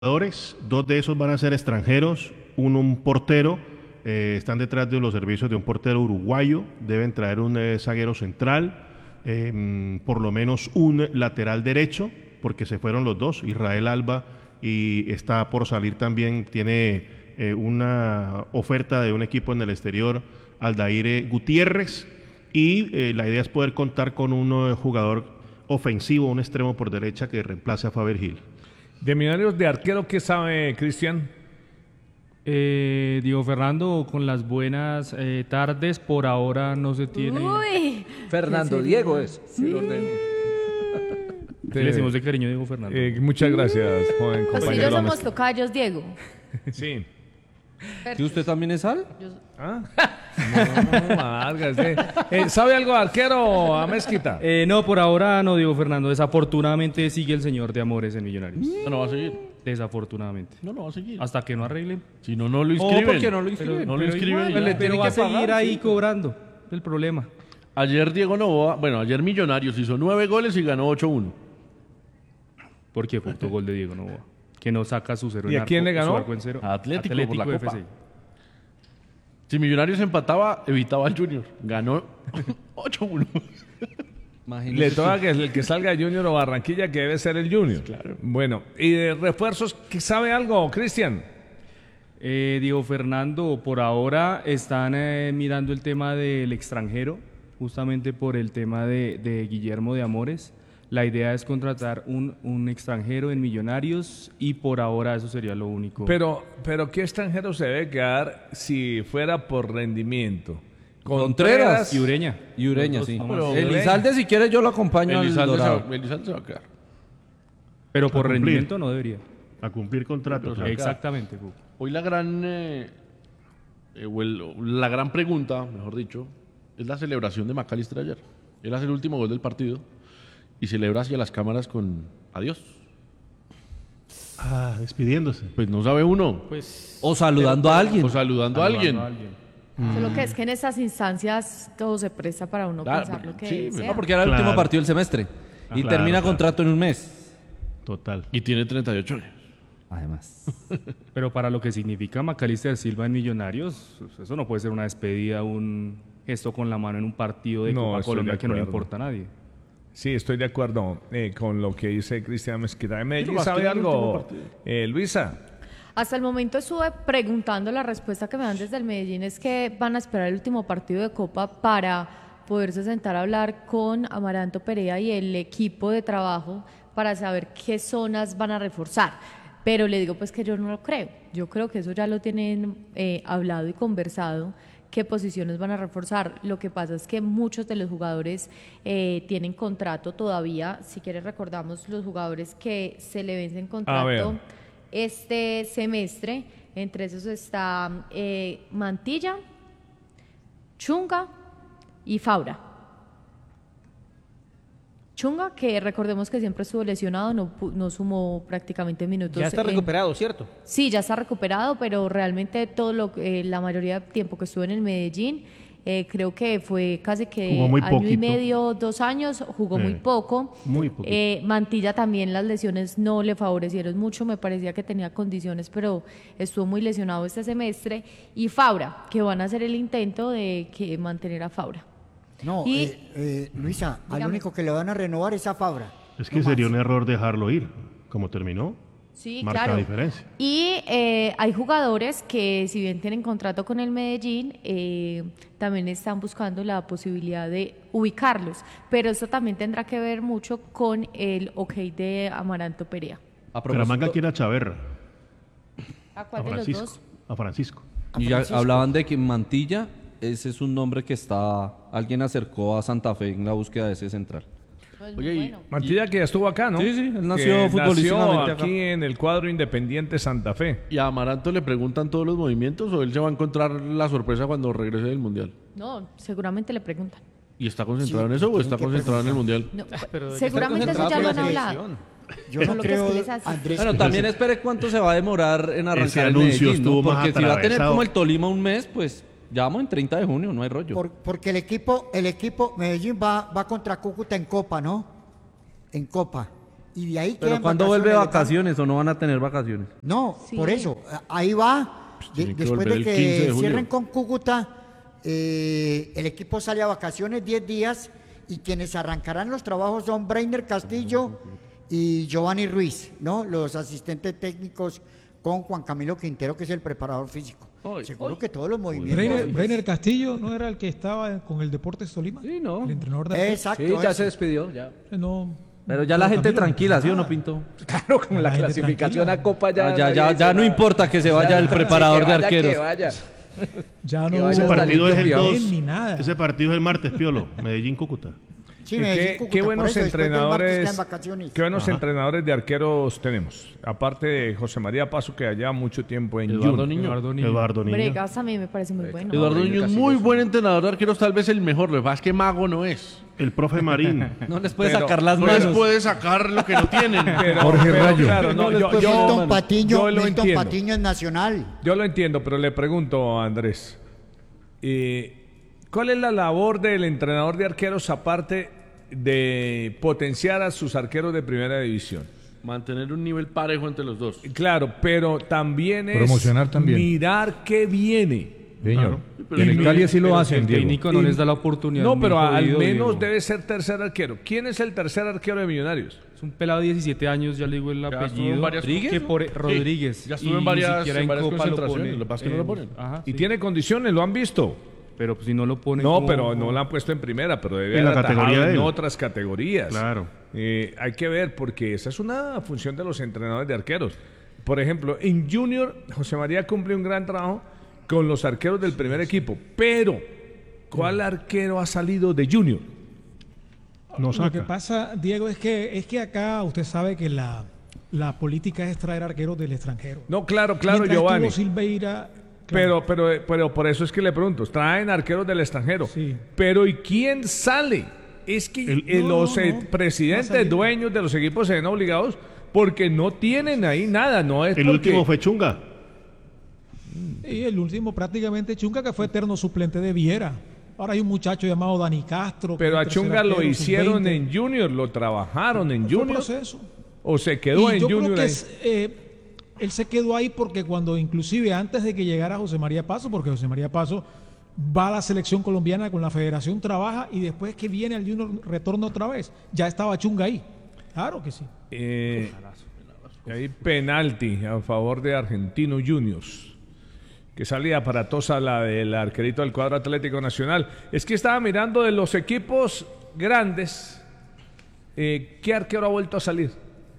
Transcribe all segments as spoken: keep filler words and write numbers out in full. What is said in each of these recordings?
jugadores, dos de esos van a ser extranjeros, uno un portero, eh, están detrás de los servicios de un portero uruguayo, deben traer un eh, zaguero central, eh, por lo menos un lateral derecho, porque se fueron los dos, Israel Alba, y está por salir también, tiene eh, una oferta de un equipo en el exterior, Aldair Gutiérrez, y eh, la idea es poder contar con un eh, jugador ofensivo, un extremo por derecha que reemplace a Faber Gil. De Millonarios de arquero, ¿qué sabe Cristian? Eh, Diego Fernando, con las buenas eh, tardes, por ahora no se tiene. Uy, Fernando Diego es. Sí. Le decimos de cariño Diego Fernando. Eh, muchas gracias, joven Pues compañero. sí, yo somos tocayos, Diego. Sí. ¿Y usted también es Al? Yo- ¿Ah? No, Vargas, eh. Eh, ¿Sabe algo de arquero a Mezquita? Eh, no, por ahora no, Diego Fernando. Desafortunadamente sigue el señor de Amores en Millonarios. No, no va a seguir. Desafortunadamente. No, no va a seguir. Hasta que no arreglen. Si no, no lo ¿O inscriben. por qué no lo inscriben? No lo inscriben. igual, y ya. le tiene pero va a que pagar, seguir ahí sí. cobrando. El problema. Ayer Diego Novoa, bueno, ayer Millonarios hizo nueve goles y ganó ocho uno. Porque fue gol de Diego Novoa. Que no saca su cero ¿Y en a quién arco- le ganó? su arco en cero. A Atlético por la F Copa. C. Si Millonarios empataba, evitaba al Junior. Ganó ocho uno. Imagínese Le usted. toca que el que salga Junior o Barranquilla, que debe ser el Junior. Claro. Bueno, ¿y de refuerzos qué sabe algo, Cristian? Eh, Diego Fernando, por ahora están eh, mirando el tema del extranjero, justamente por el tema de, de Guillermo de Amores. La idea es contratar un, un extranjero en Millonarios y por ahora eso sería lo único. Pero, pero ¿qué extranjero se debe quedar si fuera por rendimiento? Contreras. y Ureña. Y Ureña, sí. pero- Elizalde, si quiere, yo lo acompaño al Elizalde se, Dorado. va, Elizalde se va a quedar. Pero por A cumplir. rendimiento no debería. A cumplir contrato. Pero claro. se Exactamente, Hugo. Hoy la gran, eh, eh, o el- la gran pregunta, mejor dicho, es la celebración de McAllister ayer. Él hace el último gol del partido y celebra hacia las cámaras con adiós. Ah, despidiéndose. Pues no sabe uno. Pues O saludando a alguien. O saludando a alguien. Solo que es que en esas instancias todo se presta para uno Claro, pensar lo que sí, desea. No, porque era el Claro. último partido del semestre. Y Claro, termina claro. contrato en un mes. Total. Y tiene treinta y ocho años. Además. Pero para lo que significa Macalister Silva en Millonarios, eso no puede ser una despedida, un gesto con la mano en un partido de No, Copa estoy Colombia de que no le acuerdo. importa a nadie. Sí, estoy de acuerdo eh, con lo que dice Cristian Mezquita. ¿De Medellín más que sabe en el último algo, partido. eh, Luisa? Hasta el momento estuve preguntando, la respuesta que me dan desde el Medellín es que van a esperar el último partido de Copa para poderse sentar a hablar con Amaranto Perea y el equipo de trabajo para saber qué zonas van a reforzar. Pero le digo pues que yo no lo creo. Yo creo que eso ya lo tienen eh, hablado y conversado, qué posiciones van a reforzar. Lo que pasa es que muchos de los jugadores eh, tienen contrato todavía. Si quieres recordamos los jugadores que se le vencen contrato ver. este semestre. Entre esos está eh, Mantilla, Chunga y Faura. Chunga, que recordemos que siempre estuvo lesionado, no, pu- no sumó prácticamente minutos. Ya está en- recuperado, ¿cierto? Sí, ya está recuperado, pero realmente todo lo, eh, la mayoría del tiempo que estuvo en el Medellín, eh, creo que fue casi que Jugó muy año y poquito. medio, dos años, jugó Sí, muy poco. muy poquito. Eh, Mantilla también las lesiones no le favorecieron mucho, me parecía que tenía condiciones, pero estuvo muy lesionado este semestre. Y Faura, que van a hacer el intento de que mantener a Faura. No, Y- eh, eh, Luisa, al Dígame. único que le van a renovar es a Fabra. Es que sería un error dejarlo ir. Como terminó, Sí, marca claro. la diferencia. Y eh, hay jugadores que, si bien tienen contrato con el Medellín, eh, también están buscando la posibilidad de ubicarlos. Pero esto también tendrá que ver mucho con el ok de Amaranto Perea. A Pero Manga propósito, quiere a Chaverra, ¿A a cuál de los Francisco. dos? A Francisco. y ya hablaban de que Mantilla, ese es un nombre que está... Alguien acercó a Santa Fe en la búsqueda de ese central. Pues Oye, muy y- bueno. Mantilla que ya estuvo acá, ¿no? Sí, sí, él Que nació futbolísticamente nació acá. aquí en el cuadro Independiente Santa Fe. ¿Y a Amaranto le preguntan todos los movimientos o él se va a encontrar la sorpresa cuando regrese del Mundial? No, seguramente le preguntan. ¿Y está concentrado Sí, en eso o tienen está que concentrado en el Mundial? No, pero ya está seguramente eso ya concentrado lo por han la hablado. selección. Yo no Lo que es creo, que les hace. Andrés. Bueno, también espere cuánto se va a demorar en arrancar Ese el anuncio Medellín, ¿no? estuvo más Porque si va a tener atravesado. como el Tolima un mes, pues ya vamos en treinta de junio, no hay rollo. Por- porque el equipo, el equipo Medellín va, va contra Cúcuta en Copa, ¿no? En Copa. y de ahí Pero quedan ¿cuándo vuelve vacaciones, vacaciones o no van a tener vacaciones? No, Sí. por eso, ahí va. De- tienen que después volver de el quince de que julio. cierren con Cúcuta, eh, el equipo sale a vacaciones diez días y quienes arrancarán los trabajos son Breiner Castillo y Giovanni Ruiz, ¿no? Los asistentes técnicos con Juan Camilo Quintero, que es el preparador físico. Ay, Seguro ay. que todos los movimientos. Breiner, pues, Breiner Castillo no era el que estaba con el Deportes Tolima. Sí, no. El entrenador de Exacto. Sí, ya ese. se despidió, ya. no. Pero ya la no, gente Camilo, tranquila, ¿sí o no, nada. Pinto? Claro, con la, La gente clasificación tranquila. a Copa ya. Ah, ya, nadie ya, dice ya no nada. importa que se vaya el Sí, preparador que de vaya, arqueros. que vaya. Ya Que no vaya Ese hasta partido es el limpio. dos. ni nada. Ese partido es el martes, Piolo. Medellín-Cúcuta. Sí, ¿Y Medellín, qué, Cúcuta, qué por buenos eso, después del martes entrenadores, quedan vacaciones. qué buenos Ajá. entrenadores de arqueros tenemos. Aparte de José María Paso, que allá mucho tiempo en Eduardo Junior. Niño. Eduardo Niño. Eduardo Niño. Bregas a mí me parece muy bueno. Eduardo Mauricio Niño es Casillas. muy buen entrenador de arqueros, tal vez el mejor. Lo que pasa es que mago no es. El profe Marín. No les puede Pero- sacar las No les manos. puede sacar lo que no tienen. Pero, Jorge pero, Rayo. claro, no, No les yo, puede yo- poner Milton Patiño, yo lo Milton entiendo. Patiño es nacional. Yo lo entiendo, pero le pregunto a Andrés, eh, ¿cuál es la labor del entrenador de arqueros aparte de potenciar a sus arqueros de primera división? Mantener un nivel parejo entre los dos. Claro, pero también es Promocionar también. mirar qué viene. Señor. pero En el sí, Cali así lo pero hacen, si el Diego. técnico no les da la oportunidad. No, muy pero al jodido, menos Diego. debe ser tercer arquero. ¿Quién es el tercer arquero de Millonarios? Es un pelado de diecisiete años, ya le digo el Ya estuvo apellido. en varias- Que por Rodríguez. ya estuvo Y en ni varias- siquiera en varias Copa lo concentraciones, ponen. lo que pasa es que no lo ponen. Ajá, Y sí. tiene condiciones, lo han visto. Pero pues, si no lo ponen. No, como- pero no la han puesto en primera, pero debe En la haber atajado categoría de en él. otras categorías. Claro. Eh, hay que ver, porque esa es una función de los entrenadores de arqueros. Por ejemplo, en Junior, José María cumple un gran trabajo con los arqueros del primer equipo. Pero, ¿cuál arquero ha salido de Junior? No Lo que saca. pasa, Diego, es que es que acá usted sabe que la, la política es traer arqueros del extranjero. No, claro, claro, Mientras Giovanni. estuvo Silveira, Pero, claro, pero, pero por eso es que le pregunto, traen arqueros del extranjero. Sí. Pero ¿y quién sale? Es que El- eh, No, los no, eh, no. Va a presidentes, salir. dueños de los equipos se ven obligados porque no tienen ahí nada, no es El porque- último fue Chunga. y el último prácticamente Chunga, que fue eterno suplente de Viera. Ahora hay un muchacho llamado Dani Castro. que Pero es a tercer Chunga lo arquero, hicieron sub veinte. en Junior, lo trabajaron en Fue un Junior proceso. o se quedó Y en yo Junior creo que ahí. es, eh, él se quedó ahí porque cuando inclusive antes de que llegara José María Paso, porque José María Paso va a la selección colombiana con la federación, trabaja y después que viene al Junior retorna otra vez, ya estaba Chunga ahí. Claro que sí. Eh, hay penalti a favor de Argentino Juniors. Que salía aparatosa la del arquerito del cuadro Atlético Nacional. Es que estaba mirando de los equipos grandes, eh, ¿qué arquero ha vuelto a salir?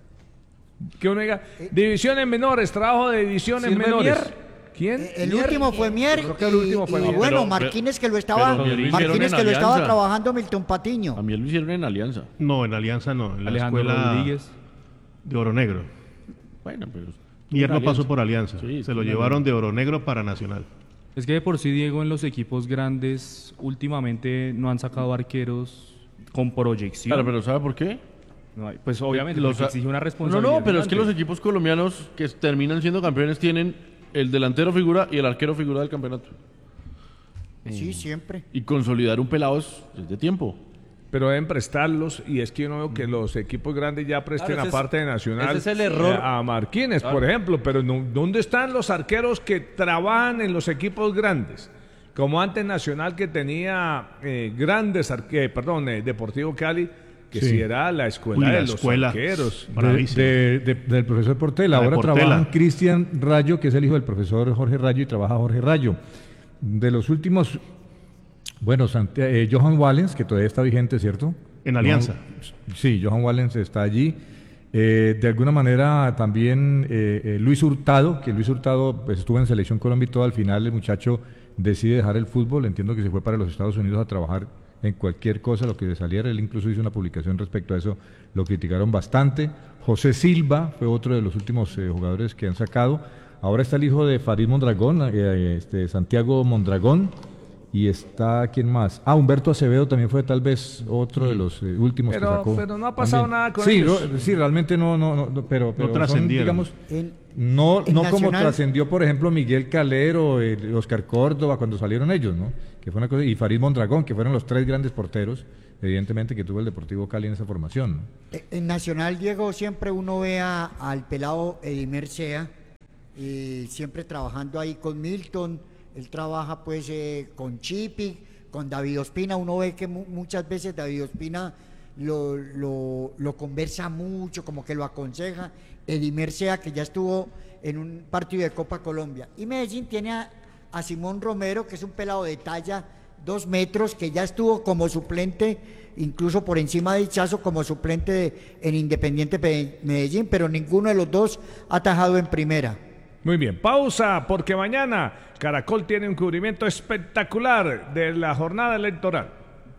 Que uno diga, divisiones menores, trabajo de divisiones ¿Sirve menores. Mier? ¿Quién? Eh, El Mier. último fue Mier. Yo creo que el y- último fue y Mier. bueno, Pero- Martínez que lo estaba, pero Mier lo hicieron Martínez en que lo estaba Alianza. trabajando Milton Patiño. A mí lo hicieron en Alianza. No, en Alianza no. En la Alejandro escuela Rodríguez. de Oro Negro. Bueno, pero... Mier no Alianza. pasó por Alianza. Sí, Se lo sí, llevaron de Oro Negro para Nacional. Es que de por sí, Diego, en los equipos grandes, últimamente no han sacado arqueros con proyección. Claro, pero ¿sabe por qué? No hay- pues obviamente Los- porque exige una No, responsabilidad. no, pero es que grande. los equipos colombianos que terminan siendo campeones tienen el delantero figura y el arquero figura del campeonato. Sí, siempre. Y consolidar un pelado es, es de tiempo. Pero deben prestarlos y es que yo no veo que los equipos grandes ya presten Claro, ese es- aparte de Nacional ese es el error. eh, a Marquines, por ejemplo. Pero no- ¿dónde están los arqueros que trabajan en los equipos grandes? Como antes Nacional que tenía eh, grandes arqueros, perdón, eh, Deportivo Cali, que Sí. si era la escuela Uy, la de los escuela. arqueros. De- Bravísimo. de- de- del profesor Portela. La de Ahora Portela. trabajan Cristian Rayo, que es el hijo del profesor Jorge Rayo, y trabaja Jorge Rayo. De los últimos, bueno, Santi- eh, Johan Wallens, que todavía está vigente, ¿cierto? En Alianza. Johan- sí, Johan Wallens está allí. Eh, de alguna manera también eh, eh, Luis Hurtado, que Luis Hurtado pues, estuvo en Selección Colombia y todo, al final el muchacho decide dejar el fútbol, entiendo que se fue para los Estados Unidos a trabajar en cualquier cosa, lo que le saliera. Él incluso hizo una publicación respecto a eso, lo criticaron bastante. José Silva fue otro de los últimos eh, jugadores que han sacado. Ahora está el hijo de Farid Mondragón, eh, este, Santiago Mondragón, y está, ¿quién más? Ah, Humberto Acevedo también fue tal vez otro de los eh, últimos Pero- que sacó. pero no ha pasado también. nada con sí, ellos. no, sí, realmente no, no, no, no, pero, pero son, trascendieron. digamos, En- no, en no como Nacional- trascendió, por ejemplo, Miguel Calero, eh, Oscar Córdoba, cuando salieron ellos, ¿no? Que fue una cosa, y Farid Mondragón, que fueron los tres grandes porteros evidentemente, que tuvo el Deportivo Cali en esa formación, ¿no? En Nacional, Diego, siempre uno ve a, al pelado Edimer Sea, eh, siempre trabajando ahí con Milton. Él trabaja pues eh, con Chipi, con David Ospina. Uno ve que mu muchas veces David Ospina lo, lo, lo conversa mucho, como que lo aconseja. Edimer Sea, que ya estuvo en un partido de Copa Colombia. Y Medellín tiene a, a Simón Romero, que es un pelado de talla dos metros, que ya estuvo como suplente, incluso por encima de Hichazo, como suplente de, en Independiente Medellín, pero ninguno de los dos ha atajado en primera. Muy bien, pausa, porque mañana Caracol tiene un cubrimiento espectacular de la jornada electoral.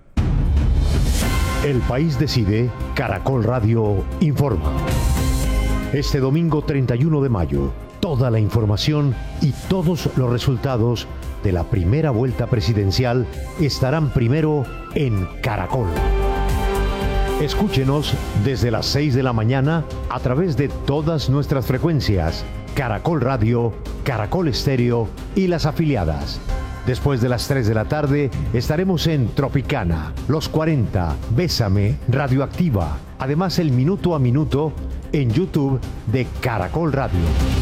El país decide, Caracol Radio informa. Este domingo treinta y uno de mayo, toda la información y todos los resultados de la primera vuelta presidencial estarán primero en Caracol. Escúchenos desde las seis de la mañana a través de todas nuestras frecuencias, Caracol Radio, Caracol Estéreo y las afiliadas. Después de las tres de la tarde estaremos en Tropicana, Los cuarenta, Bésame, Radioactiva. Además, el minuto a minuto en YouTube de Caracol Radio.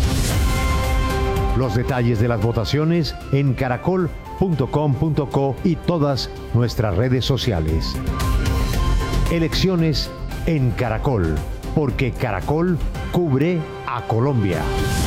Los detalles de las votaciones en caracol punto com punto co y todas nuestras redes sociales. Elecciones en Caracol, porque Caracol cubre a Colombia.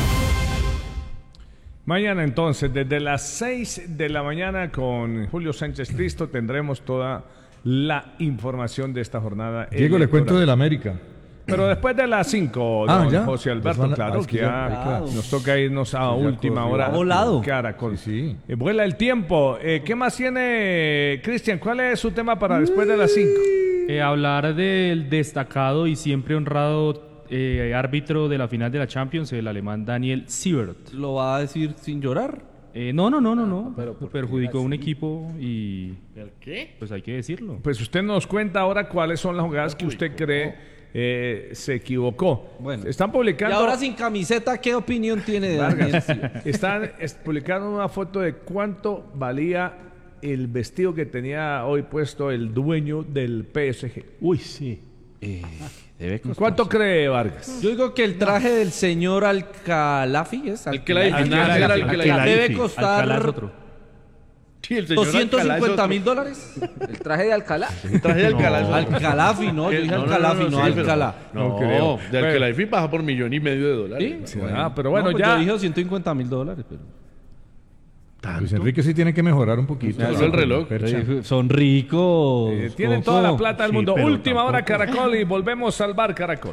Mañana entonces, desde las seis de la mañana con Julio Sánchez Cristo tendremos toda la información de esta jornada. Diego, electoral. Le cuento del América. Pero después de las cinco, ah, don ¿ya? José Alberto, pues van a, claro, ah, que ya claro. nos toca irnos a sí, última hora. Volado. Caracol. Sí, sí. Eh, vuela el tiempo. Eh, ¿Qué más tiene, Cristian? ¿Cuál es su tema para después de las cinco? Eh, hablar del destacado y siempre honrado eh, árbitro de la final de la Champions, el alemán Daniel Siebert. ¿Lo va a decir sin llorar? Eh, no, no, no, no, no. Pero perjudicó a un equipo y... ¿El qué? Pues hay que decirlo. Pues usted nos cuenta ahora cuáles son las jugadas que usted cree eh, se equivocó. Bueno. Están publicando... Y ahora sin camiseta, ¿qué opinión tiene de Daniel Siebert? Están es, publicando una foto de cuánto valía el vestido que tenía hoy puesto el dueño del P S G. Uy, sí. Eh, debe costar. ¿Cuánto cree Vargas? Yo digo que el traje del señor Alcalafi es Alcalafi. Alcalafi. Alcalafi. Debe costar sí, el señor doscientos cincuenta mil dólares. ¿El traje de Alcalá? El traje de Alcalá. No, Alcalafi, no, yo dije no, Alcalafi, no, no, no, sí, Alcalá. No, No creo. de Alcalafi baja por millón y medio de dólares. ¿Sí? Sí, ah, pero bueno, No, pues ya... yo dije doscientos cincuenta mil dólares, pero... Luis Enrique sí tiene que mejorar un poquito. Solo el reloj. Sí, son ricos. Eh, tienen Coco. toda la plata del Sí, mundo. pero Última hora tampoco. Caracol y volvemos al bar Caracol.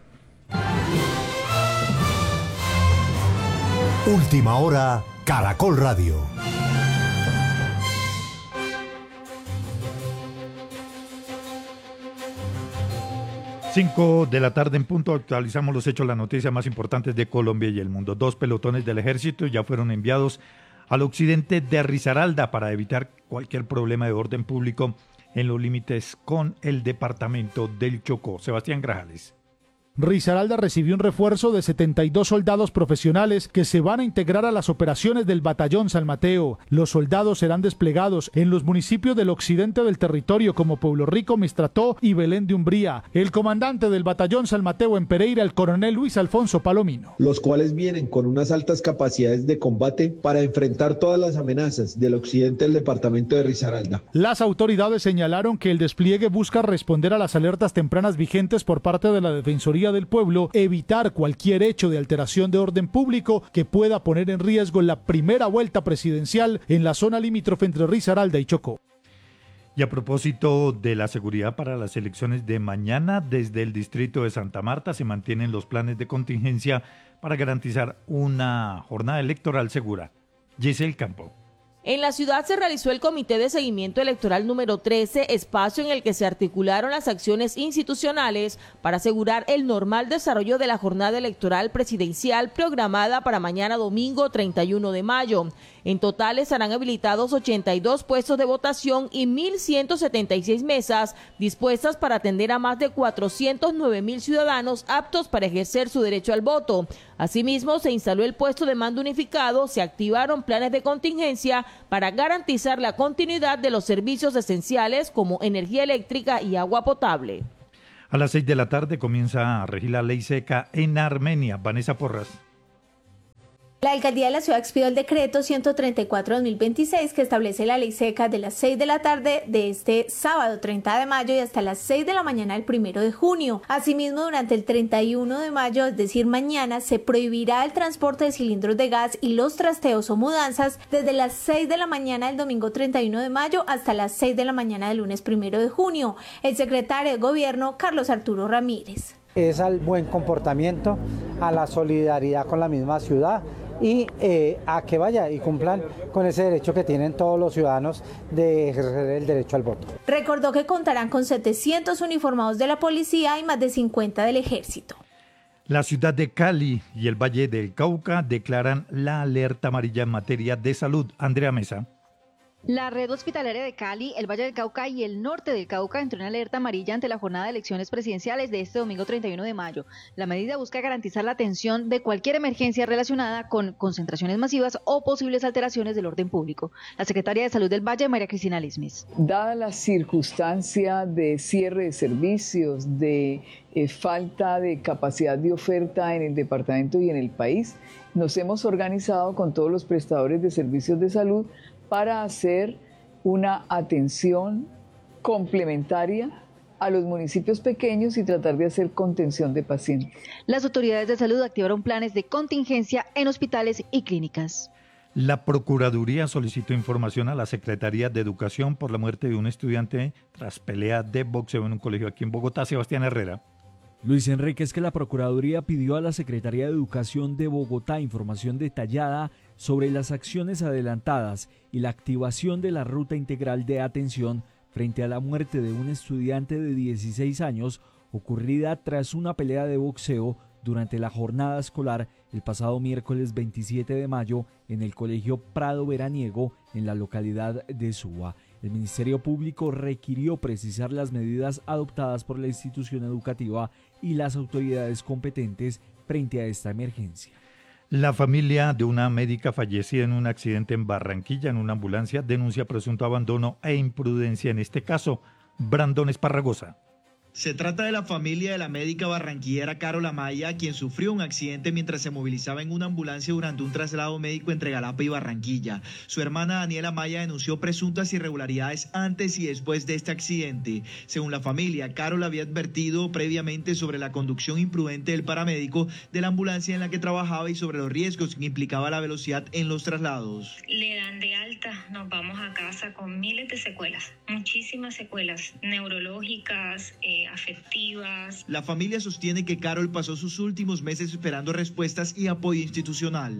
Última hora, Caracol Radio. Cinco de la tarde en punto, actualizamos los hechos, las noticias más importantes de Colombia y el mundo. Dos pelotones del ejército ya fueron enviados al occidente de Risaralda para evitar cualquier problema de orden público en los límites con el departamento del Chocó. Sebastián Grajales. Risaralda recibió un refuerzo de setenta y dos soldados profesionales que se van a integrar a las operaciones del Batallón San Mateo. Los soldados serán desplegados en los municipios del occidente del territorio como Pueblo Rico, Mistrató y Belén de Umbría. El comandante del Batallón San Mateo en Pereira, el coronel Luis Alfonso Palomino. Los cuales vienen con unas altas capacidades de combate para enfrentar todas las amenazas del occidente del departamento de Risaralda. Las autoridades señalaron que el despliegue busca responder a las alertas tempranas vigentes por parte de la Defensoría del Pueblo, evitar cualquier hecho de alteración de orden público que pueda poner en riesgo la primera vuelta presidencial en la zona limítrofe entre Risaralda y Chocó. Y a propósito de la seguridad para las elecciones de mañana, desde el distrito de Santa Marta se mantienen los planes de contingencia para garantizar una jornada electoral segura. Giselle Campo. En la ciudad se realizó el Comité de Seguimiento Electoral número trece, espacio en el que se articularon las acciones institucionales para asegurar el normal desarrollo de la jornada electoral presidencial programada para mañana domingo treinta y uno de mayo. En total estarán habilitados ochenta y dos puestos de votación y mil ciento setenta y seis mesas dispuestas para atender a más de cuatrocientos nueve mil ciudadanos aptos para ejercer su derecho al voto. Asimismo, se instaló el puesto de mando unificado, se activaron planes de contingencia para garantizar la continuidad de los servicios esenciales como energía eléctrica y agua potable. A las seis de la tarde comienza a regir la ley seca en Armenia. Vanessa Porras. La alcaldía de la ciudad expidió el decreto ciento treinta y cuatro guión dos mil veintiséis que establece la ley seca de las seis de la tarde de este sábado treinta de mayo y hasta las seis de la mañana del primero de junio. Asimismo, durante el treinta y uno de mayo, es decir, mañana, se prohibirá el transporte de cilindros de gas y los trasteos o mudanzas desde las seis de la mañana del domingo treinta y uno de mayo hasta las seis de la mañana del lunes primero de junio. El secretario de Gobierno, Carlos Arturo Ramírez. Es al buen comportamiento, a la solidaridad con la misma ciudad y eh, a que vaya y cumplan con ese derecho que tienen todos los ciudadanos de ejercer el derecho al voto. Recordó que contarán con setecientos uniformados de la policía y más de cincuenta del ejército. La ciudad de Cali y el Valle del Cauca declaran la alerta amarilla en materia de salud. Andrea Mesa. La red hospitalaria de Cali, el Valle del Cauca y el norte del Cauca entró en alerta amarilla ante la jornada de elecciones presidenciales de este domingo treinta y uno de mayo. La medida busca garantizar la atención de cualquier emergencia relacionada con concentraciones masivas o posibles alteraciones del orden público. La secretaria de Salud del Valle, María Cristina Lismes. Dada la circunstancia de cierre de servicios, de eh, falta de capacidad de oferta en el departamento y en el país, nos hemos organizado con todos los prestadores de servicios de salud para hacer una atención complementaria a los municipios pequeños y tratar de hacer contención de pacientes. Las autoridades de salud activaron planes de contingencia en hospitales y clínicas. La Procuraduría solicitó información a la Secretaría de Educación por la muerte de un estudiante tras pelea de boxeo en un colegio aquí en Bogotá. Sebastián Herrera. Luis Enrique, es que la Procuraduría pidió a la Secretaría de Educación de Bogotá información detallada sobre las acciones adelantadas y la activación de la ruta integral de atención frente a la muerte de un estudiante de dieciséis años ocurrida tras una pelea de boxeo durante la jornada escolar el pasado miércoles veintisiete de mayo en el Colegio Prado Veraniego en la localidad de Suba. El Ministerio Público requirió precisar las medidas adoptadas por la institución educativa y las autoridades competentes frente a esta emergencia. La familia de una médica fallecida en un accidente en Barranquilla en una ambulancia denuncia presunto abandono e imprudencia en este caso. Brandon Esparragosa. Se trata de la familia de la médica barranquillera Carol Amaya, quien sufrió un accidente mientras se movilizaba en una ambulancia durante un traslado médico entre Galapa y Barranquilla. Su hermana Daniela Amaya denunció presuntas irregularidades antes y después de este accidente. Según la familia, Carol había advertido previamente sobre la conducción imprudente del paramédico de la ambulancia en la que trabajaba y sobre los riesgos que implicaba la velocidad en los traslados. Le dan de alta, nos vamos a casa con miles de secuelas, muchísimas secuelas neurológicas, eh, afectivas. La familia sostiene que Carol pasó sus últimos meses esperando respuestas y apoyo institucional.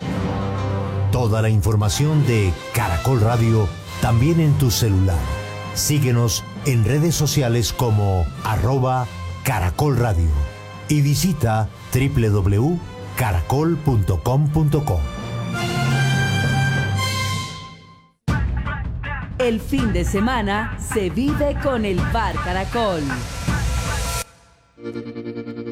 Toda la información de Caracol Radio también en tu celular. Síguenos en redes sociales como arroba Caracol Radio y visita doble u doble u doble u punto caracol punto com punto co. El fin de semana se vive con el Bar Caracol.